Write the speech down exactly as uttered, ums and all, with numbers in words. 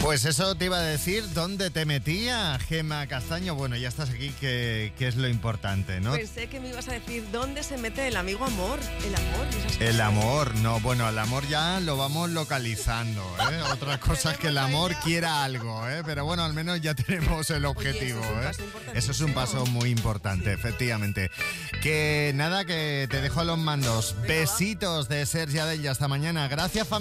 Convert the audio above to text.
Pues eso te iba a decir, ¿dónde te metía, Gemma Castaño? Bueno, ya estás aquí, que, que es lo importante, ¿no? Pensé que me ibas a decir, ¿dónde se mete el amigo amor? El amor y esas El cosas. amor, no, bueno, el amor ya lo vamos localizando, ¿eh? Otra cosa es que el amor quiera algo, ¿eh? Pero bueno, al menos ya tenemos el objetivo, Oye, ¿eh? Eso es un paso muy importante, efectivamente. Que nada, que te dejo a los mandos. Venga, Besitos de Sergi Adell, hasta mañana. Gracias, familia.